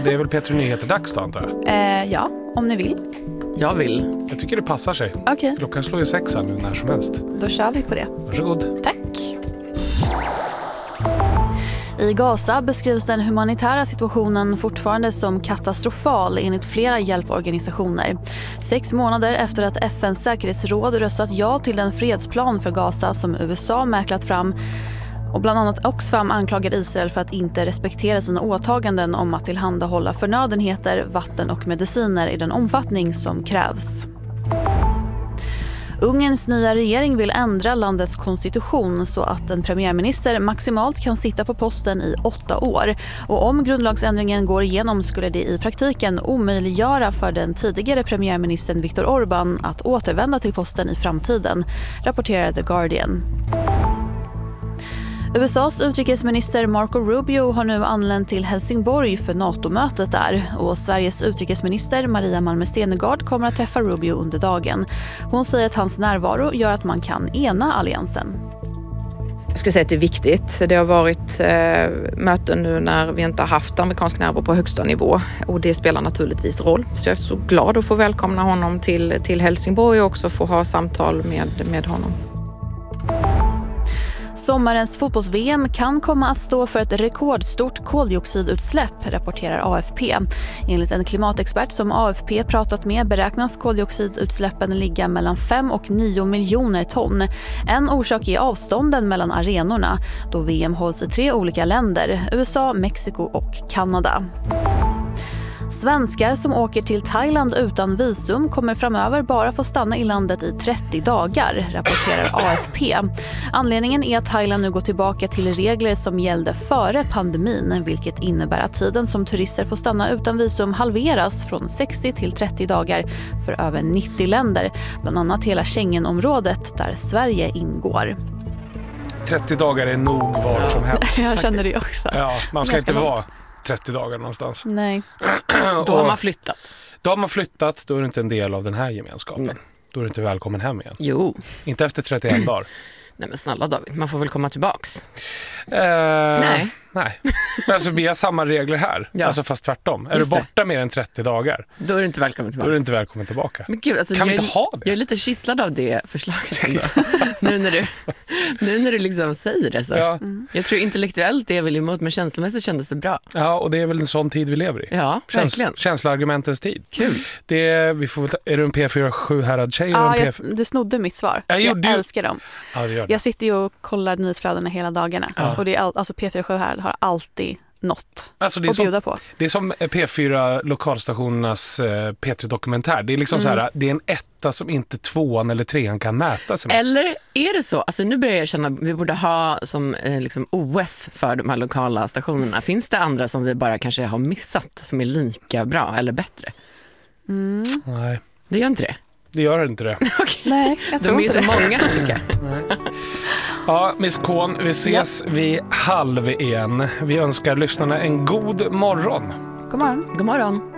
det är väl Petri Nyheter-dags då, antar jag? Ja, om ni vill. Jag vill. Jag tycker det passar sig. Okej. Klockan slår ju 6 nu när som helst. Då kör vi på det. Varsågod. Tack. I Gaza beskrivs den humanitära situationen fortfarande som katastrofal enligt flera hjälporganisationer. 6 månader efter att FNs säkerhetsråd röstat ja till den fredsplan för Gaza som USA mäklat fram, och bland annat Oxfam anklagar Israel för att inte respektera sina åtaganden om att tillhandahålla förnödenheter, vatten och mediciner i den omfattning som krävs. Ungerns nya regering vill ändra landets konstitution så att en premiärminister maximalt kan sitta på posten i 8 år. Och om grundlagsändringen går igenom skulle det i praktiken omöjliggöra för den tidigare premiärministern Viktor Orbán att återvända till posten i framtiden, rapporterar The Guardian. USAs utrikesminister Marco Rubio har nu anlänt till Helsingborg för NATO-mötet där, och Sveriges utrikesminister Maria Malmö Stenergard kommer att träffa Rubio under dagen. Hon säger att hans närvaro gör att man kan ena alliansen. Jag skulle säga att det är viktigt. Det har varit möten nu när vi inte har haft amerikansk närvaro på högsta nivå, och det spelar naturligtvis roll. Så jag är så glad att få välkomna honom till Helsingborg och också få ha samtal med honom. Sommarens fotbolls-VM kan komma att stå för ett rekordstort koldioxidutsläpp, rapporterar AFP. Enligt en klimatexpert som AFP pratat med beräknas koldioxidutsläppen ligga mellan 5 och 9 miljoner ton. En orsak är avstånden mellan arenorna, då VM hålls i 3 olika länder, USA, Mexiko och Kanada. Svenskar som åker till Thailand utan visum kommer framöver bara få stanna i landet i 30 dagar, rapporterar AFP. Anledningen är att Thailand nu går tillbaka till regler som gällde före pandemin, vilket innebär att tiden som turister får stanna utan visum halveras från 60 till 30 dagar för över 90 länder, bland annat hela Schengenområdet där Sverige ingår. 30 dagar är nog var som helst. Jag känner det också. Ja, man ska inte vara 30 dagar någonstans. Nej. Då har man flyttat. Då har man flyttat, då är du inte en del av den här gemenskapen. Nej. Då är du inte välkommen hem igen. Jo. Inte efter 31 dagar. Nej men snälla David, man får väl komma tillbaks. Nej. Alltså vi har samma regler här. Ja. Alltså fast tvärtom. Är Just du borta mer än 30 dagar, Då är du inte välkommen då tillbaks. är du inte välkommen tillbaka. Men gud, alltså, Kan vi inte ha det? Jag är lite kittlad av det förslaget ändå. nu när du liksom säger det så. Ja. Jag tror intellektuellt är väl emot, men känslomässigt kändes det bra. Ja, och det är väl en sån tid vi lever i. Ja, verkligen. Känsloargumentens tid. Kul. Vi får, är du en P47 Härad-tjej? Ja, du snodde mitt svar. Jag älskar dem. Ja, det gör det. Jag sitter ju och kollar nyhetsflödena hela dagarna. Ja. Och det är alltså P47 här har alltid något Alltså det är att bjuda på. Det är som P4 lokalstationernas P3-dokumentär. Det är liksom så här, det är en etta som inte 2:an eller 3:an kan mäta sig med. Eller är det så? Alltså nu börjar jag känna att vi borde ha som liksom OS för de här lokala stationerna. Finns det andra som vi bara kanske har missat som är lika bra eller bättre? Nej, Det gör inte det. det gör inte det. Nej, jag tror De är ju inte så det. många olika. Ja, Miss Kohn, vi ses vid 12:30. Vi önskar lyssnarna en god morgon. God morgon. God morgon.